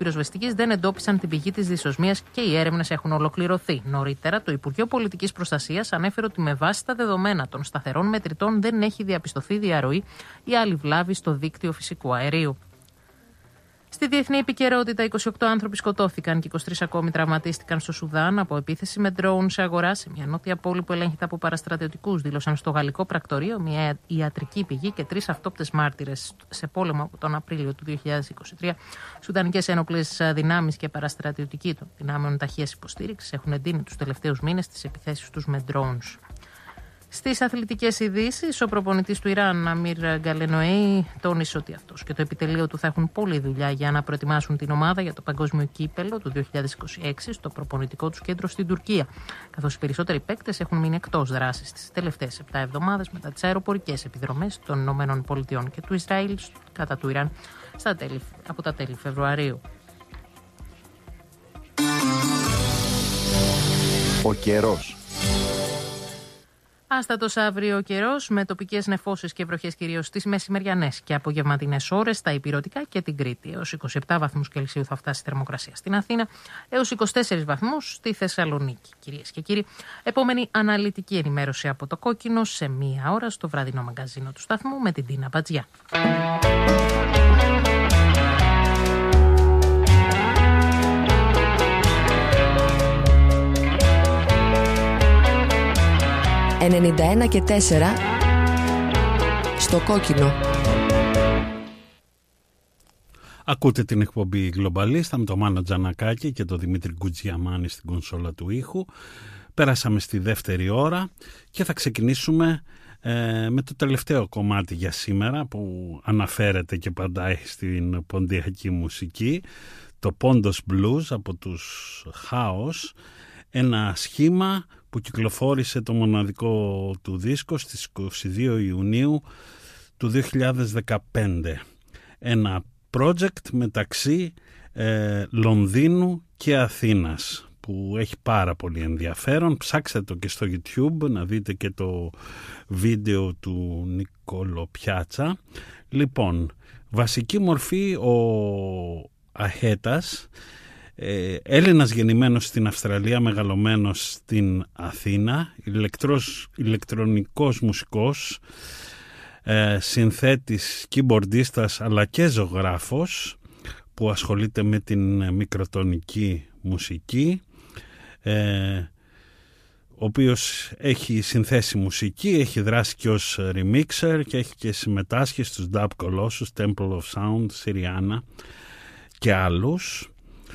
πυροσβεστικής δεν εντόπισαν την πηγή της δυσοσμίας και οι έρευνες έχουν ολοκληρωθεί. Νωρίτερα, το Υπουργείο Πολιτικής Προστασίας ανέφερε ότι με βάση τα δεδομένα των σταθερών μετρητών δεν έχει διαπιστωθεί διαρροή ή άλλη βλάβη στο δίκτυο φυσικού αερίου. Στη διεθνή επικαιρότητα, 28 άνθρωποι σκοτώθηκαν και 23 ακόμη τραυματίστηκαν στο Σουδάν από επίθεση με ντρόουν σε αγορά σε μια νότια πόλη που ελέγχεται από παραστρατιωτικούς, δήλωσαν στο γαλλικό πρακτορείο μια ιατρική πηγή και 3 αυτόπτες μάρτυρες σε πόλεμο από τον Απρίλιο του 2023. Σουδανικές ένοπλες δυνάμεις και παραστρατιωτικοί των δυνάμεων ταχείας υποστήριξης έχουν εντείνει τους τελευταίους μήνες τις επιθέσεις τους με ντρόουνς. Στις αθλητικές ειδήσεις, ο προπονητής του Ιράν, Αμίρ Γκαλενοέι, τόνισε ότι αυτός και το επιτελείο του θα έχουν πολλή δουλειά για να προετοιμάσουν την ομάδα για το παγκόσμιο κύπελο του 2026 στο προπονητικό τους κέντρο στην Τουρκία. Καθώς οι περισσότεροι παίκτες έχουν μείνει εκτός δράσης τις τελευταίες 7 εβδομάδες μετά τις αεροπορικές επιδρομές των ΗΠΑ και του Ισραήλ κατά του Ιράν από τα τέλη Φεβρουαρίου. Ο καιρός. Άστατος αύριο καιρός με τοπικές νεφώσεις και βροχές κυρίως στις μεσημεριανές και απογευματινές ώρες στα Ηπειρωτικά και την Κρήτη. Έως 27 βαθμούς Κελσίου θα φτάσει η θερμοκρασία στην Αθήνα, έως 24 βαθμούς στη Θεσσαλονίκη. Κυρίες και κύριοι, επόμενη αναλυτική ενημέρωση από το Κόκκινο σε 1 ώρα στο βραδινό μαγκαζίνο του σταθμού με την Τίνα Μπατζιά. 91 και 4 στο Κόκκινο. Ακούτε την εκπομπή Γκλομπαλίστα με τον Μάνο Τζανακάκη και τον Δημήτρη Γκουτζιαμάνη στην κονσόλα του ήχου. Πέρασαμε στη δεύτερη ώρα και θα ξεκινήσουμε με το τελευταίο κομμάτι για σήμερα που αναφέρεται και παντάει στην ποντιακή μουσική, το Pondos Blues από τους Χάος, ένα σχήμα που κυκλοφόρησε το μοναδικό του δίσκο στις 22 Ιουνίου του 2015. Ένα project μεταξύ Λονδίνου και Αθήνας που έχει πάρα πολύ ενδιαφέρον. Ψάξτε το και στο YouTube να δείτε και το βίντεο του Νικόλο Πιάτσα. Λοιπόν, βασική μορφή ο Αχέτας, Έλληνας γεννημένος στην Αυστραλία, μεγαλωμένος στην Αθήνα, ηλεκτρονικός μουσικός, συνθέτης, keyboardίστας αλλά και ζωγράφος που ασχολείται με την μικροτονική μουσική, ο οποίος έχει συνθέσει μουσική, έχει δράσει και ως remixer και έχει και συμμετάσχει στους Dub Colossus, Temple of Sound, Syriana και άλλους.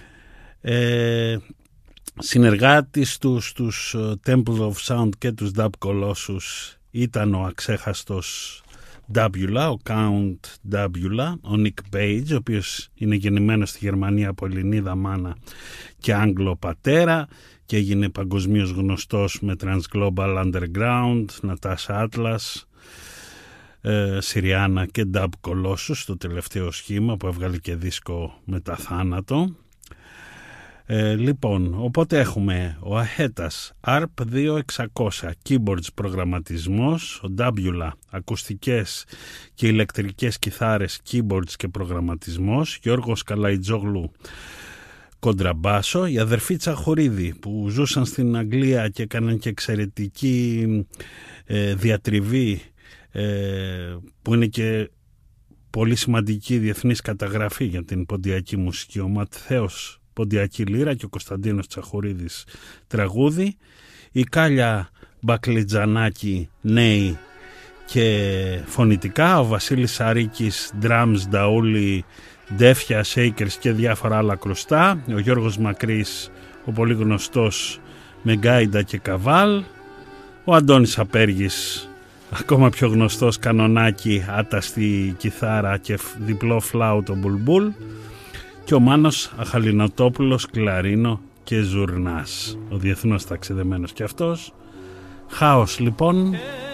Συνεργάτης στους Temple of Sound και τους Dub Colossus ήταν ο αξέχαστος Dubula, ο Count Dubula, ο Nick Page, ο οποίος είναι γεννημένος στη Γερμανία από Ελληνίδα μάνα και Άγγλο πατέρα και έγινε παγκοσμίως γνωστός με Transglobal Underground, Natasha Atlas, Syriana και Dub Colossus, το τελευταίο σχήμα που έβγαλε και δίσκο μετά θάνατο. Λοιπόν, οπότε έχουμε ο Αχέτας ARP 2600, keyboards προγραμματισμός, ο Dubula ακουστικές και ηλεκτρικές κιθάρες, keyboards και προγραμματισμός, Γιώργος Καλαϊτζόγλου κοντραμπάσο, η αδερφή Τσαχωρίδη που ζούσαν στην Αγγλία και έκαναν και εξαιρετική διατριβή που είναι και πολύ σημαντική διεθνής καταγραφή για την ποντιακή μουσική, ο Ματθαίος ποντιακή λύρα και ο Κωνσταντίνος Τσαχωρίδης τραγούδι, η Κάλια Μπακλιτζανάκη νέη και φωνητικά, ο Βασίλης Σαρίκης drums, νταούλι, ντέφια, shakers και διάφορα άλλα κρουστά, ο Γιώργος Μακρύς ο πολύ γνωστός με γκάιντα και καβάλ, ο Αντώνης Απέργης ακόμα πιο γνωστός κανονάκι, άταστη κιθάρα και διπλό φλάουτο μπουλμπούλ, και ο Μάνος Αχαλινοτόπουλος κλαρίνο και ζουρνάς, ο διεθνώς ταξιδεμένος και αυτός. Χάος λοιπόν.